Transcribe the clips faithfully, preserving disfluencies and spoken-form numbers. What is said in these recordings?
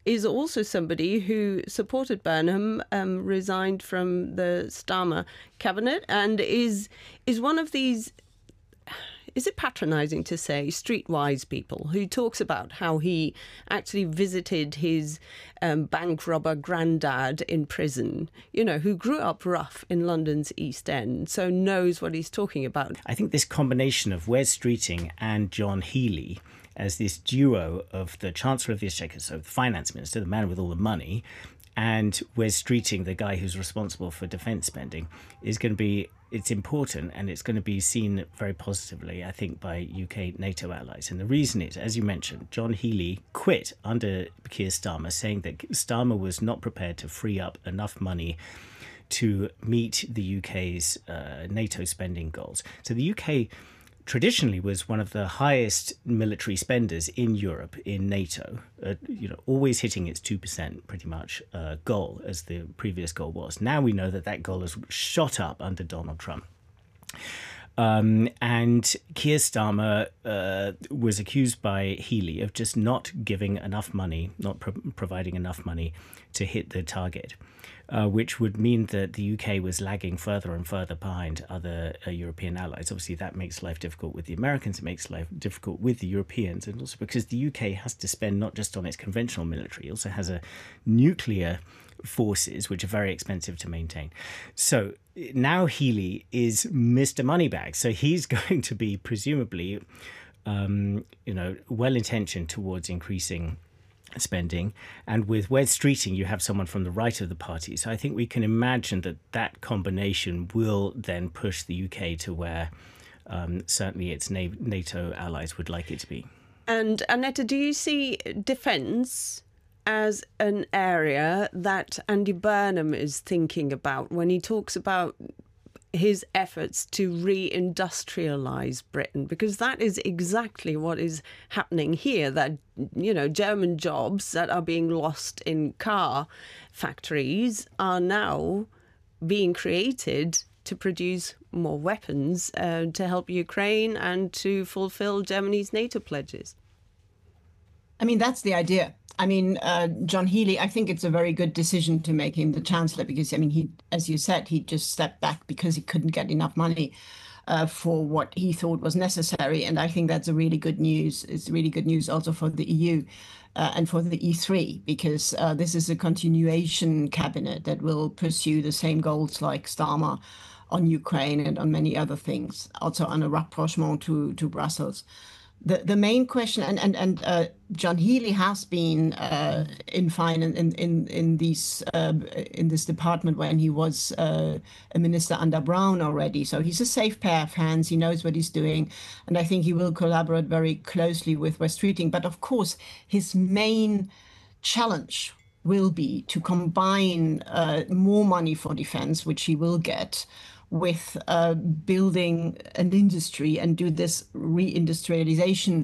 is also somebody who supported Burnham, um, resigned from the Starmer cabinet, and is is one of these, is it patronising to say, streetwise people, who talks about how he actually visited his um, bank robber granddad in prison, you know, who grew up rough in London's East End, so knows what he's talking about. I think this combination of Wes Streeting and John Healey as this duo of the Chancellor of the Exchequer, so the Finance Minister, the man with all the money, and Wes Streeting, the guy who's responsible for defence spending, is going to be, it's important, and it's going to be seen very positively, I think, by U K NATO allies. And the reason is, as you mentioned, John Healey quit under Keir Starmer, saying that Starmer was not prepared to free up enough money to meet the U K's uh, NATO spending goals. So the U K traditionally was one of the highest military spenders in Europe in NATO, uh, you know, always hitting its two percent pretty much uh, goal, as the previous goal was. Now we know that that goal has shot up under Donald Trump. Um, and Keir Starmer uh, was accused by Healey of just not giving enough money, not pro- providing enough money to hit the target. Uh, which would mean that the U K was lagging further and further behind other uh, European allies. Obviously, that makes life difficult with the Americans, it makes life difficult with the Europeans, and also because the U K has to spend not just on its conventional military, it also has a nuclear forces, which are very expensive to maintain. So now Healey is Mister Moneybags. So he's going to be presumably, um, you know, well-intentioned towards increasing spending, and with Wes Streeting you have someone from the right of the party, so I think we can imagine that that combination will then push the U K to where um, certainly its NATO allies would like it to be. And Annette, do you see defence as an area that Andy Burnham is thinking about when he talks about his efforts to re-industrialise Britain? Because that is exactly what is happening here, that, you know, German jobs that are being lost in car factories are now being created to produce more weapons uh, to help Ukraine and to fulfil Germany's NATO pledges. I mean, that's the idea. I mean, uh, John Healey, I think it's a very good decision to make him the Chancellor because, I mean, he, as you said, he just stepped back because he couldn't get enough money uh, for what he thought was necessary. And I think that's a really good news. It's really good news also for the E U uh, and for the E three, because uh, this is a continuation cabinet that will pursue the same goals like Starmer on Ukraine and on many other things, also on a rapprochement to, to Brussels. The the main question, and and and uh, John Healey has been uh, in finance in in in these uh, in this department when he was uh, a minister under Brown already. So he's a safe pair of hands. He knows what he's doing, and I think he will collaborate very closely with Wes Streeting. But of course, his main challenge will be to combine uh, more money for defense, which he will get, with uh, building an industry and do this reindustrialization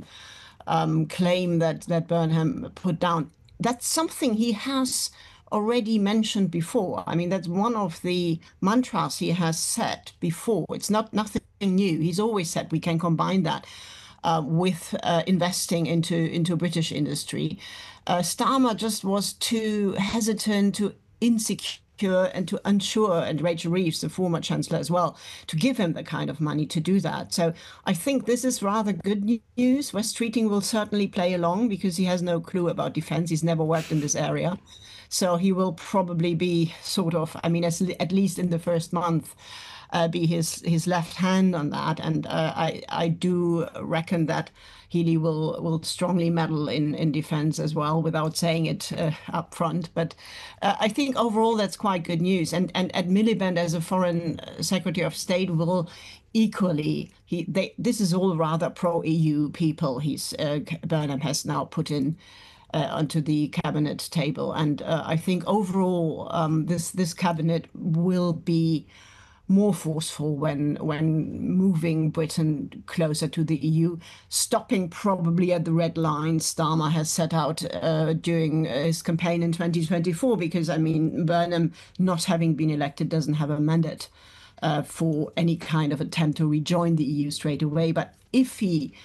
um, claim that, that Burnham put down. That's something he has already mentioned before. I mean, that's one of the mantras he has said before. It's not nothing new. He's always said we can combine that uh, with uh, investing into, into British industry. Uh, Starmer just was too hesitant, too insecure, and to unsure, and Rachel Reeves, the former Chancellor as well, to give him the kind of money to do that. So I think this is rather good news. Wes Streeting will certainly play along because he has no clue about defense. He's never worked in this area. So he will probably be sort of, I mean, as, at least in the first month, uh, be his, his left hand on that. And uh, I, I do reckon that Healey will will strongly meddle in, in defense as well, without saying it uh, up front. But uh, I think overall that's quite good news. And and Ed Miliband, as a foreign secretary of state, will equally, he they this is all rather pro-E U people he's uh, Burnham has now put in uh, onto the cabinet table. And uh, I think overall um, this this cabinet will be more forceful when when moving Britain closer to the E U, stopping probably at the red line Starmer has set out uh, during his campaign in twenty twenty-four, because, I mean, Burnham, not having been elected, doesn't have a mandate uh, for any kind of attempt to rejoin the E U straight away. But if he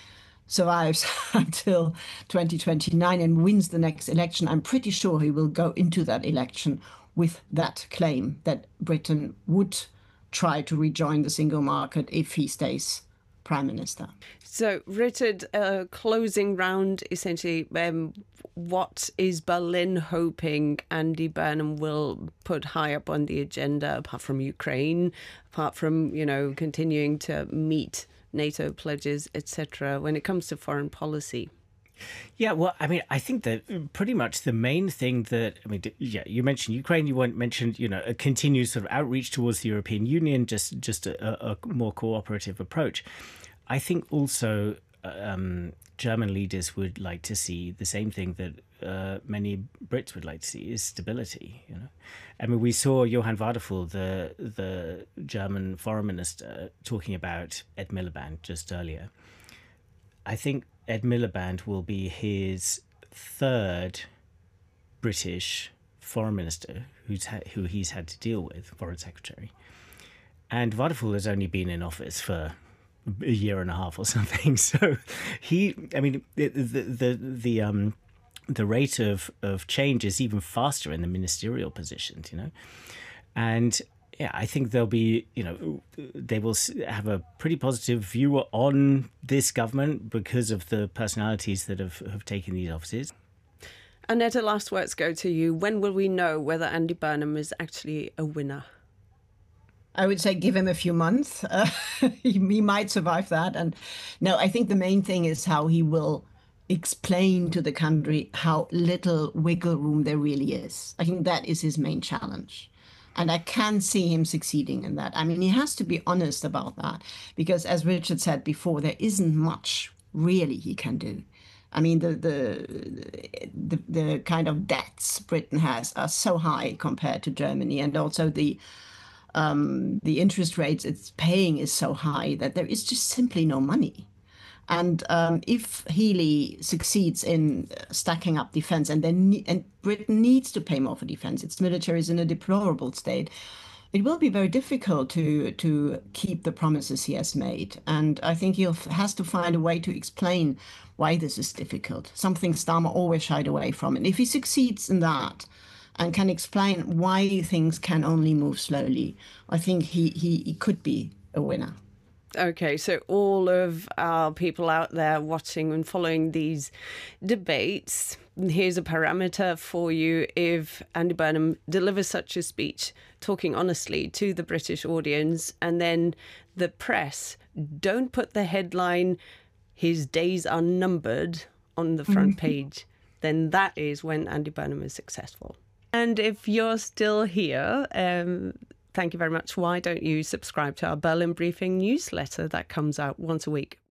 survives until twenty twenty-nine and wins the next election, I'm pretty sure he will go into that election with that claim that Britain would try to rejoin the single market if he stays Prime Minister. So, Richard, uh, closing round, essentially, um, what is Berlin hoping Andy Burnham will put high up on the agenda, apart from Ukraine, apart from, you know, continuing to meet NATO pledges, et cetera, when it comes to foreign policy? Yeah, well, I mean, I think that pretty much the main thing that, I mean, yeah, you mentioned Ukraine, you mentioned, you know, a continued sort of outreach towards the European Union, just just a, a more cooperative approach. I think also um, German leaders would like to see the same thing that uh, many Brits would like to see, is stability, you know. I mean, we saw Johann Wadephul, the, the German foreign minister, talking about Ed Miliband just earlier. I think Ed Miliband will be his third British foreign minister who's ha- who he's had to deal with, foreign secretary. And Wadephul has only been in office for a year and a half or something. So he, I mean, the the the, the um the rate of, of change is even faster in the ministerial positions, you know. And yeah, I think they'll be, you know, they will have a pretty positive view on this government because of the personalities that have, have taken these offices. Annette, last words go to you. When will we know whether Andy Burnham is actually a winner? I would say give him a few months. Uh, he, he might survive that. And no, I think the main thing is how he will explain to the country how little wiggle room there really is. I think that is his main challenge. And I can see him succeeding in that. I mean, he has to be honest about that, because as Richard said before, there isn't much really he can do. I mean, the the the, the kind of debts Britain has are so high compared to Germany, and also the um, the interest rates it's paying is so high that there is just simply no money. And um, if Healey succeeds in stacking up defense, and then and Britain needs to pay more for defense, its military is in a deplorable state, it will be very difficult to to keep the promises he has made. And I think he has to find a way to explain why this is difficult, something Starmer always shied away from. And if he succeeds in that and can explain why things can only move slowly, I think he, he, he could be a winner. Okay, so all of our people out there watching and following these debates, here's a parameter for you. If Andy Burnham delivers such a speech, talking honestly to the British audience, and then the press don't put the headline, "His days are numbered," on the front page, then that is when Andy Burnham is successful. And if you're still here, um, thank you very much. Why don't you subscribe to our Berlin Briefing newsletter that comes out once a week?